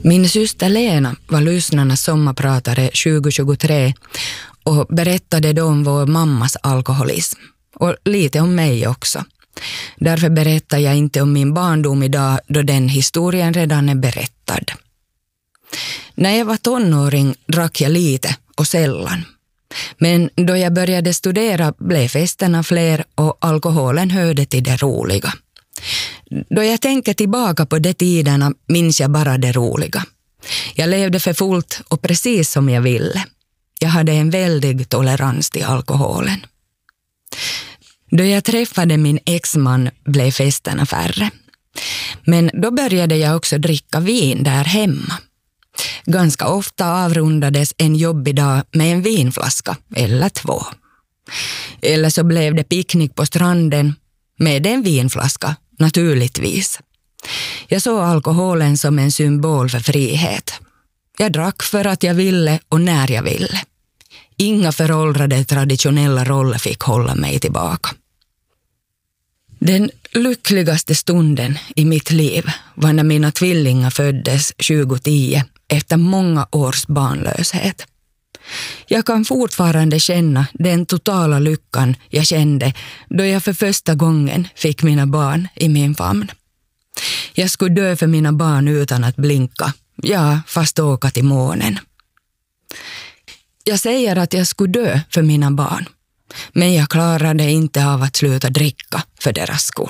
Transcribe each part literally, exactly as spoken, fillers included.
Min syster Lena var lyssnarnas sommarpratare tjugohundratjugotre och berättade då om vår mammas alkoholism. Och lite om mig också. Därför berättar jag inte om min barndom idag då den historien redan är berättad. När jag var tonåring drack jag lite och sällan. Men då jag började studera blev festerna fler och alkoholen hörde till det roliga. Då jag tänker tillbaka på de tiderna minns jag bara det roliga. Jag levde för fullt och precis som jag ville. Jag hade en väldig tolerans till alkoholen. Då jag träffade min exman blev festerna färre. Men då började jag också dricka vin där hemma. Ganska ofta avrundades en jobbig dag med en vinflaska eller två. Eller så blev det picknick på stranden med en vinflaska, naturligtvis. Jag såg alkoholen som en symbol för frihet. Jag drack för att jag ville och när jag ville. Inga föråldrade traditionella roller fick hålla mig tillbaka. Den lyckligaste stunden i mitt liv var när mina tvillingar föddes tjugohundratio efter många års barnlöshet. Jag kan fortfarande känna den totala lyckan jag kände då jag för första gången fick mina barn i min famn. Jag skulle dö för mina barn utan att blinka, ja, fast åka till månen. Jag säger att jag skulle dö för mina barn, men jag klarade inte av att sluta dricka för deras skull.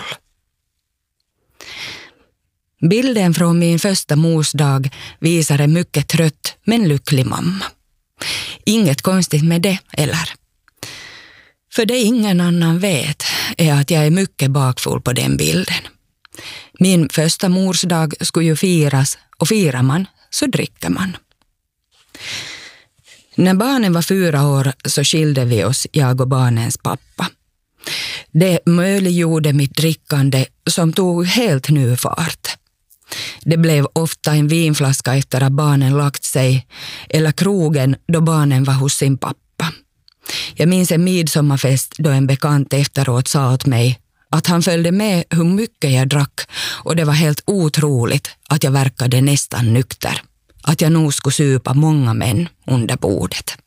Bilden från min första morsdag visar en mycket trött men lycklig mamma. Inget konstigt med det, eller? För det ingen annan vet är att jag är mycket bakfull på den bilden. Min första morsdag skulle ju firas, och firar man så dricker man. När barnen var fyra år så skilde vi oss, jag och barnens pappa. Det möjliggjorde mitt drickande som tog helt ny fart. Det blev ofta en vinflaska efter att barnen lagt sig, eller krogen då barnen var hos sin pappa. Jag minns en midsommarfest då en bekant efteråt sa åt mig att han följde med hur mycket jag drack, och det var helt otroligt att jag verkade nästan nykter. Att jag nog skulle supa många män under bordet.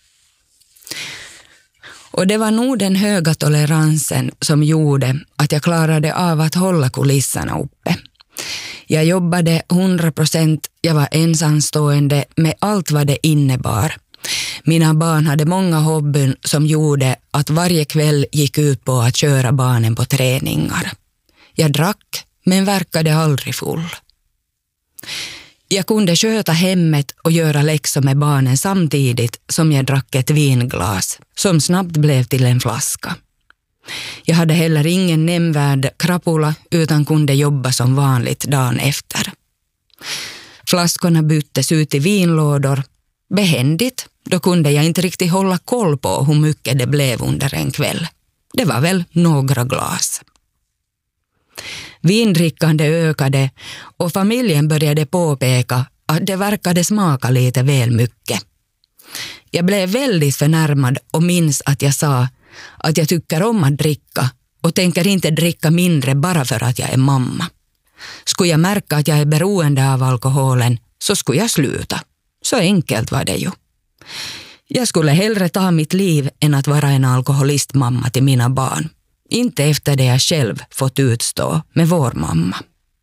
Och det var nog den höga toleransen som gjorde att jag klarade av att hålla kulisserna uppe. Jag jobbade hundra procent, jag var ensamstående med allt vad det innebar. Mina barn hade många hobbyn som gjorde att varje kväll gick ut på att köra barnen på träningar. Jag drack men verkade aldrig full. Jag kunde sköta hemmet och göra läxor med barnen samtidigt som jag drack ett vinglas som snabbt blev till en flaska. Jag hade heller ingen nämnvärd krapula utan kunde jobba som vanligt dagen efter. Flaskorna byttes ut i vinlådor. Behändigt, då kunde jag inte riktigt hålla koll på hur mycket det blev under en kväll. Det var väl några glas. Vindrickande ökade och familjen började påpeka att det verkade smaka lite väl mycket. Jag blev väldigt förnärmad och minns att jag sa att jag tycker om att dricka och tänker inte dricka mindre bara för att jag är mamma. Skulle jag märka att jag är beroende av alkoholen så skulle jag sluta. Så enkelt var det ju. Jag skulle hellre ta mitt liv än att vara en alkoholistmamma till mina barn. Inte efter det jag själv fått utstå med vår mamma.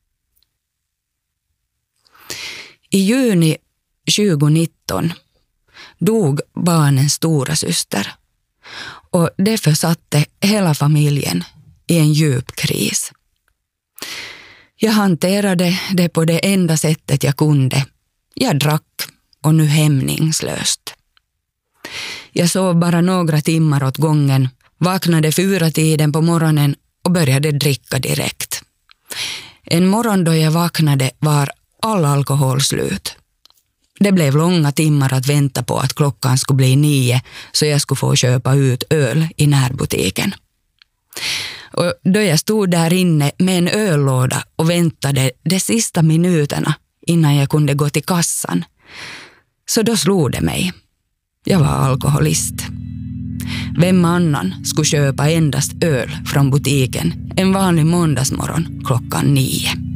I juni tjugonitton dog barnens stora syster. Och det försatte hela familjen i en djup kris. Jag hanterade det på det enda sättet jag kunde. Jag drack och nu hämningslöst. Jag sov bara några timmar åt gången, vaknade fyra tiden på morgonen och började dricka direkt. En morgon då jag vaknade var all alkohol slut. Det blev långa timmar att vänta på att klockan skulle bli nio så jag skulle få köpa ut öl i närbutiken. Och då jag stod där inne med en öllåda och väntade de sista minuterna innan jag kunde gå till kassan, så då slog det mig. Jag var alkoholist. Vem annan skulle köpa endast öl från butiken en vanlig måndagsmorgon klockan nio?